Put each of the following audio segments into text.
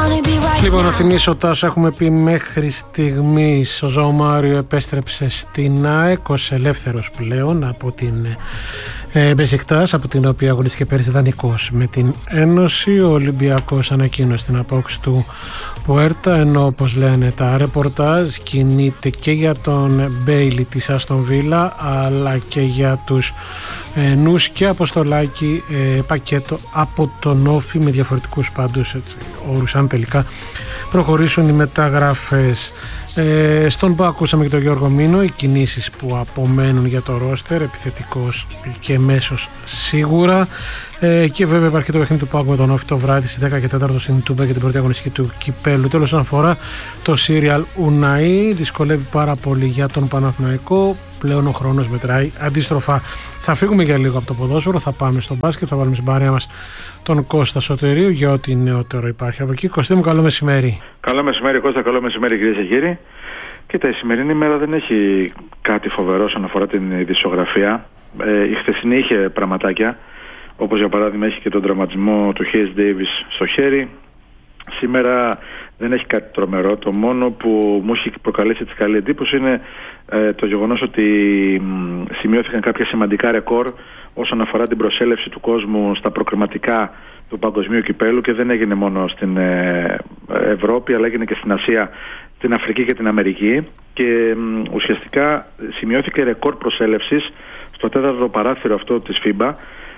Λοιπόν, να θυμίσω τα όσα έχουμε πει μέχρι στιγμής. Ο Ζωάο Μάριο επέστρεψε στην ΑΕΚ ως ελεύθερος πλέον από την Μπεσικτάς, από την οποία αγωνίστηκε πέρυσι δανεικός με την Ένωση. Ο Ολυμπιακός ανακοίνωσε την απόκτηση του Πουέρτα, ενώ όπως λένε τα ρεπορτάζ κινείται και για τον Μπέιλι της Άστον Βίλα αλλά και για τους Νους και Αποστολάκη, πακέτο από τον Όφη με διαφορετικούς πάντως όρους αν τελικά προχωρήσουν οι μεταγραφές. Στον ΠΑΟΚ ακούσαμε και τον Γιώργο Μήνο, οι κινήσεις που απομένουν για το ρόστερ, επιθετικός και μέσος σίγουρα, και βέβαια υπάρχει το παιχνίδι του ΠΑΟΚ με τον Όφη το βράδυ στις 10 και 4 στην Τούμπα για την πρώτη αγωνιστική του κυπέλου. Τέλος, όσον αφορά το Σύριαλ Ουναή, δυσκολεύει πάρα πολύ για τον Παναθηναϊκό. Πλέον ο χρόνος μετράει αντίστροφα. Θα φύγουμε για λίγο από το ποδόσφαιρο, θα πάμε στο μπάσκετ, θα βάλουμε στην παρέα μας τον Κώστα Σωτηρίου για ό,τι νεότερο υπάρχει από εκεί. Κωστή μου, καλό μεσημέρι. Καλό μεσημέρι, Κώστα, καλό μεσημέρι, κυρίες και κύριοι. Κοίτα, η σημερινή μέρα δεν έχει κάτι φοβερό όσον αφορά την ειδησιογραφία. Η χθεσινή είχε πραγματάκια, όπως για παράδειγμα έχει και τον τραυματισμό του Hayes Davis στο χέρι. Σήμερα δεν έχει κάτι τρομερό. Το μόνο που μου έχει προκαλέσει τη καλή εντύπωση είναι το γεγονός ότι σημειώθηκαν κάποια σημαντικά ρεκόρ όσον αφορά την προσέλευση του κόσμου στα προκριματικά του παγκοσμίου κυπέλου, και δεν έγινε μόνο στην Ευρώπη αλλά έγινε και στην Ασία, την Αφρική και την Αμερική, και ουσιαστικά σημειώθηκε ρεκόρ προσέλευσης στο τέταρτο παράθυρο αυτό της FIBA.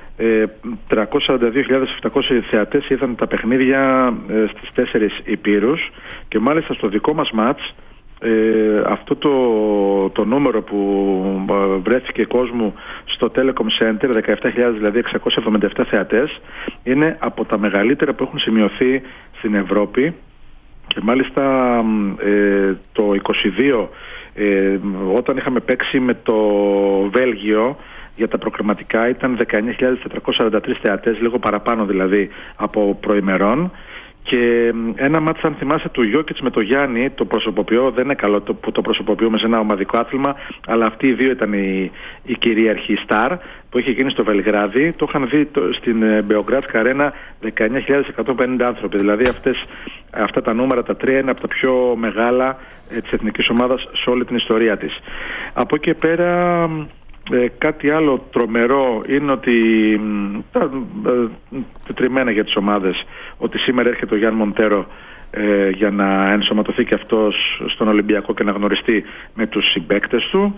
342.700 θεατές είδαν τα παιχνίδια στις 4 υπήρους, και μάλιστα στο δικό μας μάτς αυτό το νούμερο που βρέθηκε κόσμου στο Telecom Center, 17.677 θεατές, είναι από τα μεγαλύτερα που έχουν σημειωθεί στην Ευρώπη. Και μάλιστα το 22 όταν είχαμε παίξει με το Βέλγιο για τα προκριματικά ήταν 19.443 θεατές, λίγο παραπάνω δηλαδή από προημερών. Και ένα μάτς, αν θυμάσαι, του Γιόκιτς με το Γιάννη, το προσωποποιώ, δεν είναι καλό που το προσωποποιούμε σε ένα ομαδικό άθλημα, αλλά αυτοί οι δύο ήταν η κυρίαρχη στάρ που είχε γίνει στο Βελιγράδι. Το είχαν δει στην Μπεογκράτσκα Αρένα 19.150 άνθρωποι. Δηλαδή αυτά τα νούμερα, τα τρία, είναι από τα πιο μεγάλα της εθνικής ομάδας σε όλη την ιστορία της. Από εκεί πέρα, κάτι άλλο τρομερό είναι ότι τετριμμένα για τις ομάδες ότι σήμερα έρχεται ο Γιάν Μοντέρο για να ενσωματωθεί και αυτός στον Ολυμπιακό και να γνωριστεί με τους συμπαίκτες του.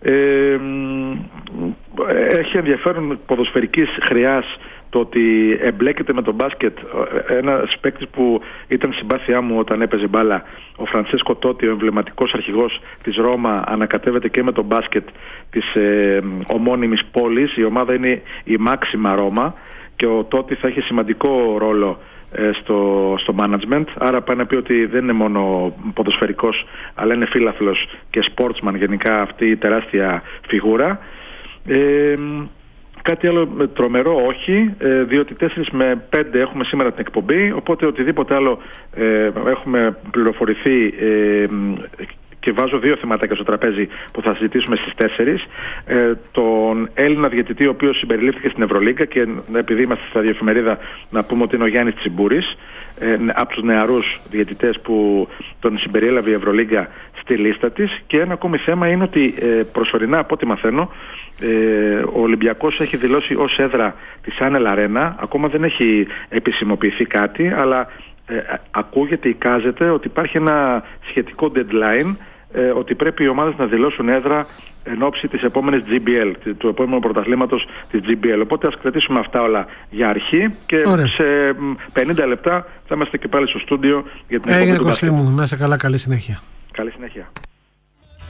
Έχει ενδιαφέρον ποδοσφαιρικής χρειάς το ότι εμπλέκεται με τον μπάσκετ ένας παίκτης που ήταν συμπάθειά μου όταν έπαιζε μπάλα, ο Φραντσέσκο Τότι, ο εμβληματικός αρχηγός της Ρώμα, ανακατεύεται και με τον μπάσκετ της ομώνυμης πόλης. Η ομάδα είναι η Μάξιμα Ρώμα και ο Τότι θα έχει σημαντικό ρόλο στο management, άρα πάει να πει ότι δεν είναι μόνο ποδοσφαιρικός αλλά είναι φίλαθλος και sportsman γενικά αυτή η τεράστια φιγούρα. Κάτι άλλο τρομερό όχι, διότι 4 με 5 έχουμε σήμερα την εκπομπή, οπότε οτιδήποτε άλλο έχουμε πληροφορηθεί, και βάζω 2 θεματάκια στο τραπέζι που θα συζητήσουμε στις 4. Τον Έλληνα διαιτητή, ο οποίος συμπεριλήφθηκε στην Ευρωλίγκα, και επειδή είμαστε στα διαφημερίδα να πούμε ότι είναι ο Γιάννης Τσιμπούρης, από τους νεαρούς διαιτητές που τον συμπεριέλαβε η Ευρωλίγκα στη λίστα της. Και ένα ακόμη θέμα είναι ότι προσωρινά, από ό,τι μαθαίνω, ο Ολυμπιακός έχει δηλώσει ως έδρα τη Σάνελ Αρένα. Ακόμα δεν έχει επισημοποιηθεί κάτι, αλλά ακούγεται, εικάζεται ότι υπάρχει ένα σχετικό deadline, ότι πρέπει οι ομάδες να δηλώσουν έδρα εν ώψη της επόμενης GBL, του επόμενου πρωταθλήματος της GBL. Οπότε ας κρατήσουμε αυτά όλα για αρχή και σε 50 λεπτά θα είμαστε και πάλι στο στούντιο για την εκπομπή του μπάσκετ. Έγινε, Κωστή μου, να είσαι καλά, καλή συνέχεια. Καλή συνέχεια.